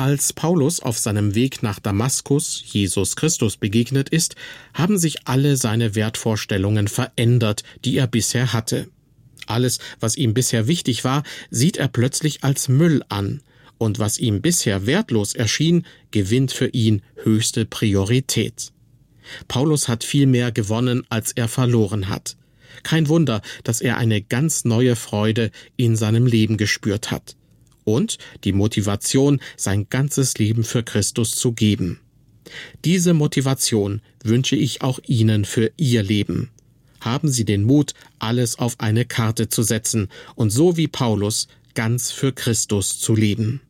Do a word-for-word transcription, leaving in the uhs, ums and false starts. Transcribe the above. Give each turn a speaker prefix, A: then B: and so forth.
A: Als Paulus auf seinem Weg nach Damaskus Jesus Christus begegnet ist, haben sich alle seine Wertvorstellungen verändert, die er bisher hatte. Alles, was ihm bisher wichtig war, sieht er plötzlich als Müll an, und was ihm bisher wertlos erschien, gewinnt für ihn höchste Priorität. Paulus hat viel mehr gewonnen, als er verloren hat. Kein Wunder, dass er eine ganz neue Freude in seinem Leben gespürt hat. Und die Motivation, sein ganzes Leben für Christus zu geben. Diese Motivation wünsche ich auch Ihnen für Ihr Leben. Haben Sie den Mut, alles auf eine Karte zu setzen und so wie Paulus ganz für Christus zu leben.